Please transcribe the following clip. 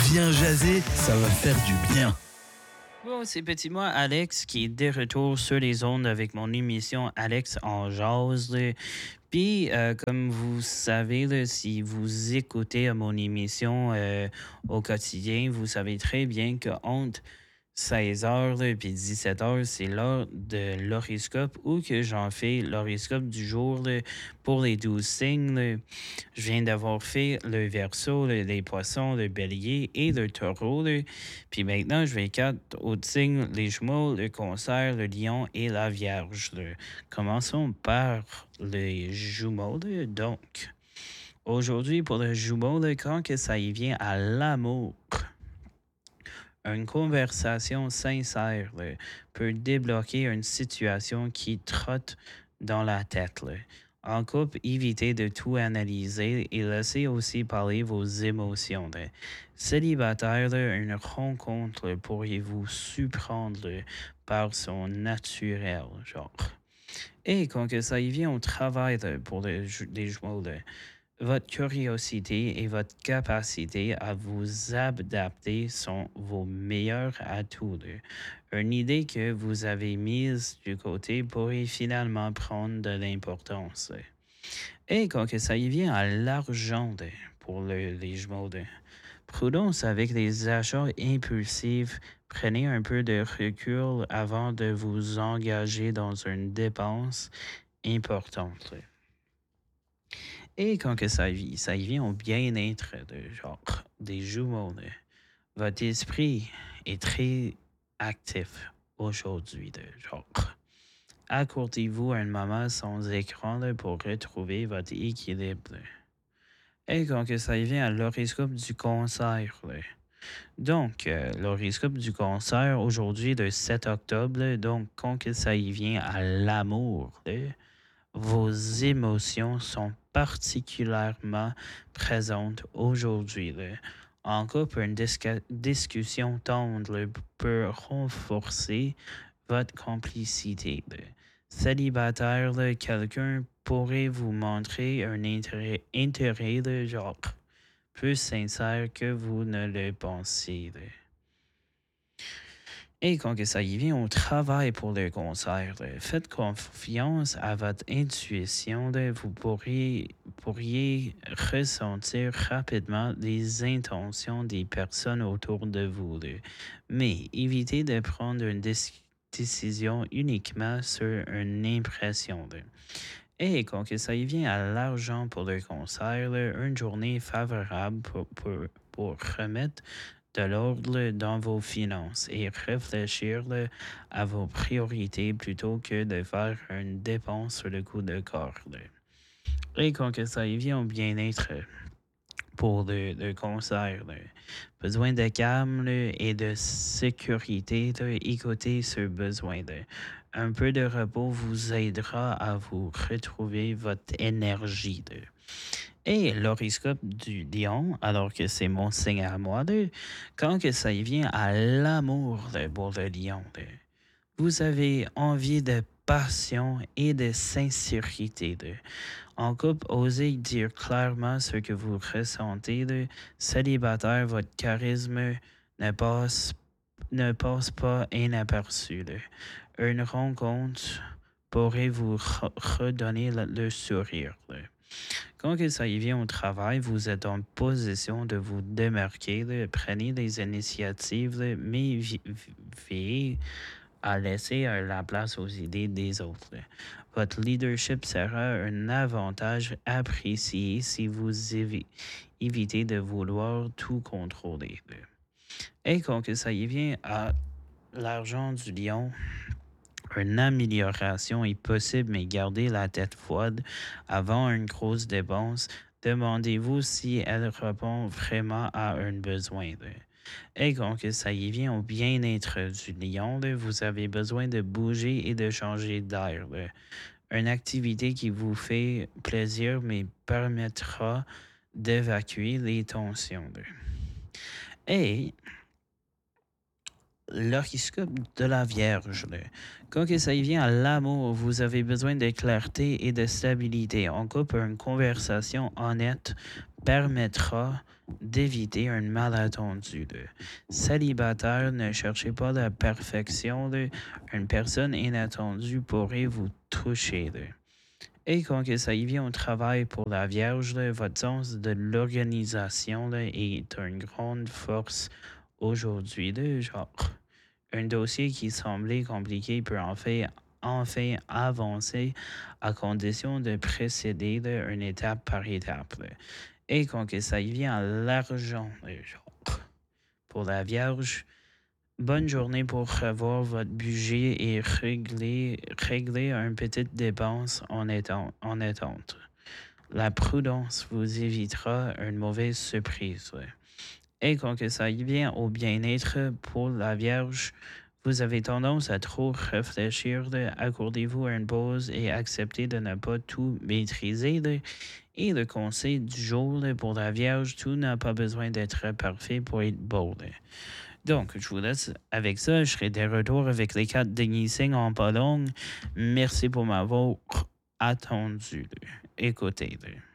Viens jaser, ça va faire du bien. Bon, c'est petit moi, Alex, qui est de retour sur les ondes avec mon émission Alex en jase. Là. Puis, comme vous savez, là, si vous écoutez mon émission au quotidien, vous savez très bien que entre 16h et 17h, c'est l'heure de l'horoscope où que j'en fais l'horoscope du jour là, pour les 12 signes. Là. Je viens d'avoir fait le Verseau, les Poissons, le Bélier et le Taureau. Là. Puis maintenant, je vais quatre autres signes, les Jumeaux, le Cancer, le Lion et la Vierge. Là. Commençons par les Jumeaux. Là. Donc, aujourd'hui, pour le Jumeau, là, quand que ça y vient à l'amour, une conversation sincère là, peut débloquer une situation qui trotte dans la tête. Là. En couple, évitez de tout analyser et laissez aussi parler vos émotions. Là. Célibataire, là, une rencontre là, pourriez-vous surprendre là, par son naturel, genre. Et quand que ça y vient au travail là, pour les jumeaux, là, votre curiosité et votre capacité à vous adapter sont vos meilleurs atouts. Là. Une idée que vous avez mise du côté pourrait finalement prendre de l'importance. Là. Et quand que ça y vient à l'argent là, pour les jumeaux, là, prudence avec les achats impulsifs. Prenez un peu de recul avant de vous engager dans une dépense importante. Là. Et quand que ça y vient au bien-être de genre des jumeaux, là, votre esprit est très actif aujourd'hui. De genre, accordez-vous un moment sans écran là, pour retrouver votre équilibre. Là. Et quand que ça y vient à l'horoscope du cancer. Là. Donc, l'horoscope du cancer aujourd'hui le 7 octobre. Là, donc, quand que ça y vient à l'amour, là, vos émotions sont particulièrement présentes aujourd'hui. Là. En couple, une discussion tendre là, peut renforcer votre complicité. Là. Célibataire, là, quelqu'un pourrait vous montrer un intérêt là, genre plus sincère que vous ne le pensez. Là. Et quand que ça y vient au travail pour le concert, là, faites confiance à votre intuition. Là, vous pourriez ressentir rapidement les intentions des personnes autour de vous. Là. Mais évitez de prendre une décision uniquement sur une impression. Là. Et quand que ça y vient à l'argent pour le concert, là, une journée favorable pour remettre de l'ordre là, dans vos finances et réfléchir là, à vos priorités plutôt que de faire une dépense sur le coup de corps. Là. Et quand que ça y vient au bien-être pour le concert, là, besoin de calme là, et de sécurité, là, écoutez ce besoin. Là. Un peu de repos vous aidera à vous retrouver votre énergie. Là. Et l'horoscope du lion, alors que c'est mon signe à moi, là, quand que ça y vient à l'amour là, pour le lion, là, vous avez envie de passion et de sincérité. Là. En couple, osez dire clairement ce que vous ressentez. Là. Célibataire, votre charisme ne passe, ne passe pas inaperçu. Là. Une rencontre pourrait vous redonner le sourire. Là. Quand que ça y vient au travail, vous êtes en position de vous démarquer. Là. Prenez des initiatives, là, mais veillez à laisser la place aux idées des autres. Là. Votre leadership sera un avantage apprécié si vous évitez de vouloir tout contrôler. Là. Et quand que ça y vient à l'argent du lion, une amélioration est possible, mais gardez la tête froide avant une grosse dépense. Demandez-vous si elle répond vraiment à un besoin. Là. Et quand que ça y vient au bien-être du lion, là, vous avez besoin de bouger et de changer d'air. Là. Une activité qui vous fait plaisir, mais permettra d'évacuer les tensions. Là. Et l'horoscope de la Vierge. Là. Quand que ça y vient à l'amour, vous avez besoin de clarté et de stabilité. En couple, une conversation honnête permettra d'éviter un malentendu. Là. Célibataire, ne cherchez pas la perfection. Là. Une personne inattendue pourrait vous toucher. Là. Et quand que ça y vient au travail pour la Vierge, là, votre sens de l'organisation là, est une grande force aujourd'hui. Là, genre, un dossier qui semblait compliqué peut enfin avancer à condition de précéder là, une étape par étape. Là. Et quand que ça y vient à l'argent, là, genre, pour la Vierge, bonne journée pour revoir votre budget et régler une petite dépense en attente. La prudence vous évitera une mauvaise surprise. Ouais. Et quand que ça y vient au bien-être pour la Vierge, vous avez tendance à trop réfléchir. Là. Accordez-vous une pause et acceptez de ne pas tout maîtriser. Là. Et le conseil du jour là, pour la Vierge, tout n'a pas besoin d'être parfait pour être beau. Là. Donc, je vous laisse avec ça. Je serai de retour avec les 4 derniers signes en pas long. Merci pour m'avoir attendu. Là. Écoutez. Là.